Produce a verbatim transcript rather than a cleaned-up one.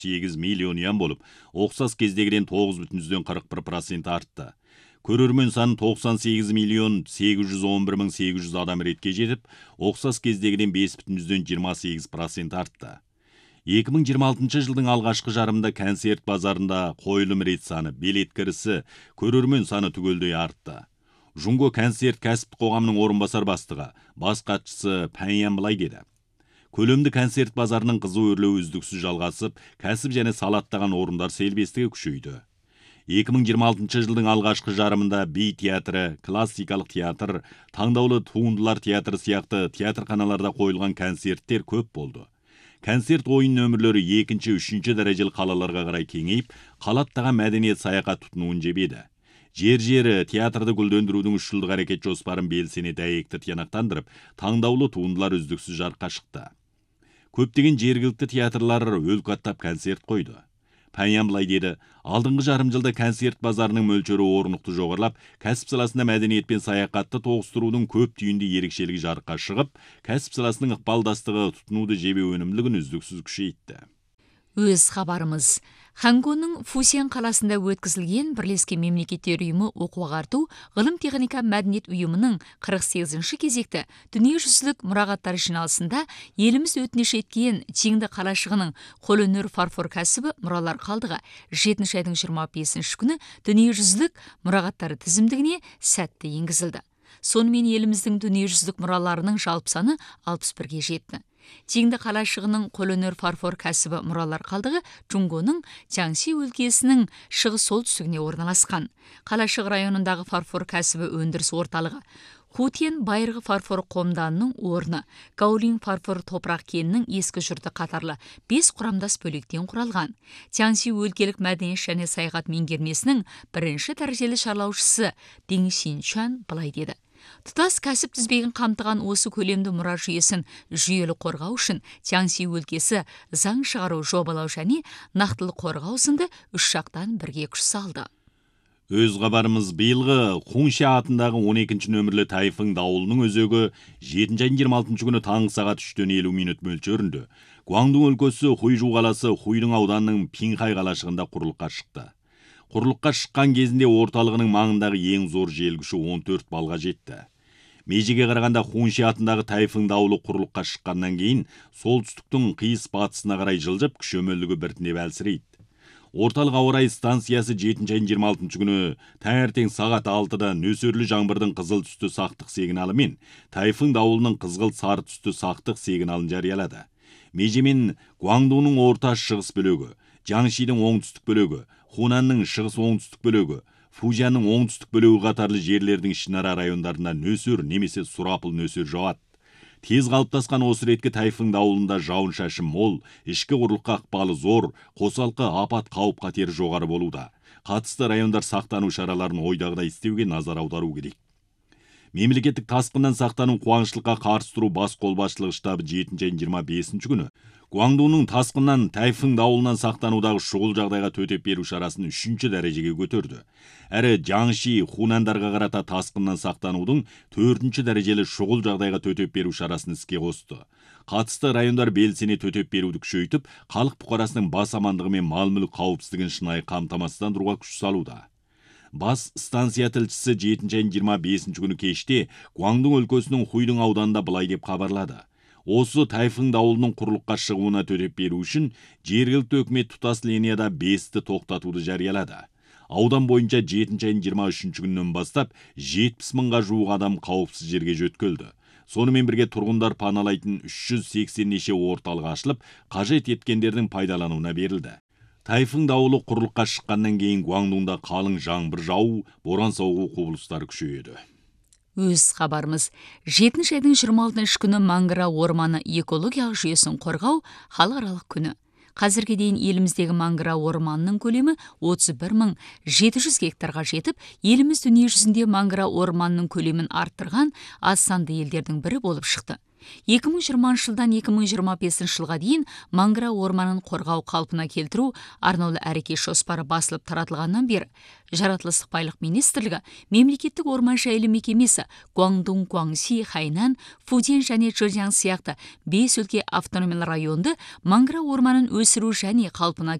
сегиз миллион юан болып, оқсас кездегіден тогуз бүтүн жүздөн кырк бир процент артты. Көрөрмөн саны токсон сегиз миллион сегиз жүз он бир миң сегиз жүз адам ретке жетіп, оқсас кездегіден беш бүтүн жүздөн жыйырма сегиз процент артты. эки миң жыйырма алтынчы жылдың алғашқы жарымында концерт базарында қойылым рет саны, билет кірісі, көрөрмөн саны түгелдей артты. Жунго концерт кәсіптік қоғамның орынбасар бастығы, бас хатшысы Пәньян былай деді. Көлемді концерт базарының қызу өрлеуі үздіксіз жалғасып, кәсіп және салаттаған орындар селбестігі күшейді. эки миң жыйырма алтынчы жылдың алғашқы жарымында би театры, классикалық театр, таңдаулы туындылар театры сияқты театрханаларда қойылған концерттер көп болды. Концерт ойын нөмірлері екінші, үшінші дәрежелі қалаларға қарай кеңейіп, қалаттаған мәдениет саяхат тұтынуын жебеді. Жер-жері театрды гүлдендірудің үш жылдық әрекет жоспарын белсене дәйекті тиянақтандырып, таңдаулы туындылар үздіксіз жарыққа шықты. Көптеген жергілікті театрлар өлкө аттап концерт қойды. Пәньян былай деді, алдыңғы жарым жылда концерт базарының мөлшері орнықты жоғарлап, кәсіп саласында мәдениет пен саяхатты тоғыстырудың көп түйінді ерекшелігі жарыққа шығып, кәсіп саласының ықпалдастығы тұтынуды жебе өнімділігін үздіксіз күшейтті. Өз хабарымыз. Хангоның Фусиян қаласында өткізілген Бірлескен мемлекеттер ұйымы оқу-ағарту ғылым техника мәдениет ұйымының қырық сегізінші кезекті дүниежүзілік мұрағаттар жиналысында еліміз өтініш еткен теңді қалашығының қолөнер фарфор кәсібі мұралар қалдығы жетінші айдың жиырма бесінші күні дүниежүзілік мұрағаттар тізімдігіне сәтті енгізілді. Сонымен еліміздің дүниежүзілік мұраларының жалпы саны алпыс бірге жетті. Теңді қалашығының қолөнер фарфор кәсібі мұралар қалдығы Жунгоның Чаңси өлкесінің шығыс солтүстігіне орналасқан. Қалашық районындағы фарфор кәсібі өндіріс орталығы. Хутен байырғы фарфор қомданының орны, Гаолин фарфор топырақ кенінің ескі жұрты қатарлы бес құрамдас бөліктен құралған. Чаңси өлкелік мәдениет және саяхат меңгермесінің бірінші дәрежелі шарлаушысы Дин Синчан былай деді. Тұтас кәсіп тізбегін қамтыған осы көлемді мұра жүйесін жүйелі қорғау үшін Чаңси өлкесі заң шығару, жобалау және нақтылы қорғау сынды үш жақтан бірге күш салды. Өз хабарымыз биылғы Хунша атындағы он екінші нөмірлі тайфун дауылының өзегі жетінші айдың жиырма алтыншы күні таңғы сағат үштен елу минут мөлшерінде Гуандун өлкесі Хуйжу қаласы Хуйдың ауданының Пинхай қалашығында құрлыққа шықты. Құрлыққа шыққан кезінде орталығының маңындағы ең зор жел күші он төрт балға жетті. Межеге қарағанда Хунша атындағы тайфун дауылы құрлыққа шыққаннан кейін солтүстіктің қиыс батысына қарай жылжып, күші біртіндеп әлсірейді. Орталық ауа райы станциясы жетінші айдың жиырма алтыншы күні таңертең сағат алтыда нөсерлі жаңбырдың қызыл түсті сақтық сигналы мен тайфун дауылының қызғылт сары түсті сақтық сигналын жариялады. Межемен Гуандунның орта шығыс бөлігі, Жаңшидің оңтүстік бөлігі, Хунанның шығыс оңтүстік бөлігі, Фужанның оңтүстік бөлігі қатарлы жерлердің ішінара райондарында нөсер немесе сұрапыл нөсер жауады. Тез қалыптасқан осы реткі тайфун дауылында жауын шашын мол, ішкі құрлыққа ықпалы зор, қосалқы апат қауіп қатері жоғары болуда. Қатысты райондар сақтану шараларын ойдағыдай істеуге назар аудару керек. Мемлекеттік тасқыннан сақтану қуаңшылыққа қарсы тұру бас қолбасшылығы штабы жетінші айдың жиырма бесінші күні Гуандунның тасқыннан тайфун дауылынан сақтанудағы шұғыл жағдайға төтеп беру шарасын үшінші дәрежеге көтерді. Әрі Жаңши, Хунандарға қарата тасқыннан сақтанудың төртінші дәрежелі шұғыл жағдайға төтеп беру шарасын іске қосты. Қатысты райондар белсене төтеп беруді күшейтіп, халық бұқарасының бас амандығы мен мал-мүлік қауіпсіздігін шынайы қамтамасыздандыруға күш салуда. Бас станция тілшісі жетінші айдың жиырма бесінші күні кеште Гуандун өлкесінің Хуйдың ауданында былай деп хабарлады. Осы тайфун дауылының құрлыққа шығуына төтеп беру үшін жергілікті өкімет тұтас линияда бесті тоқтатуды жариялады. Аудан бойынша жетінші айдың жиырма үшінші күнінен бастап жетпіс мыңға жуық адам қауіпсіз жерге жөткілді. Сонымен бірге тұрғындар паналайтын үш жүз сексен неше орталық ашылып, қажет еткендердің пайдалануына берілді. Тайфун дауылы құрлыққа шыққаннан кейін Гуандунда қалың жаңбыр жауы, боран соғу құбылыстары күшейеді. Өз хабарымыз. жетінші айдың жиырма алтыншы күні Мангыра орманы экологиялық жүйесін қорғау халықаралық күні. Қазірге дейін еліміздегі Мангыра орманының көлемі отыз бір мың жеті жүз гектарға жетіп, еліміз дүние жүзінде Мангыра орманының көлемін арттырған аз санды елдердің бірі болып шықты. екі мың жиырмасыншы жылдан екі мың жиырма бесінші жылға дейін Мангра орманын қорғау қалпына келтіру арнаулы әрекет жоспары басылып таратылғаннан бері Жаратылыс сыбайлық министрлігі мемлекеттік орман жайлы мекемесі Гуандун, Гуаңси, Хайнан, Фуден және Чжэцзян сияқты бес өлке автономиялы районды Мангра орманын өсіру және қалпына